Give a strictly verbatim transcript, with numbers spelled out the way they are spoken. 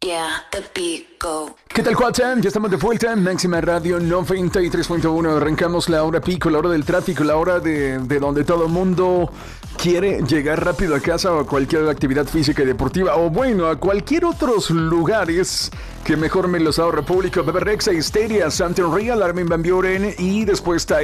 Yeah, the beat go. ¿Qué tal, cuatán? Ya estamos de vuelta. Máxima Radio noventa y tres punto uno. Arrancamos la hora pico, la hora del tráfico, la hora de, de donde todo el mundo quiere llegar rápido a casa o a cualquier actividad física y deportiva. O bueno, a cualquier otros lugares que mejor me los ahorra público. Bebe Rexa, Histeria, Something Real, Armin Van Buren y después está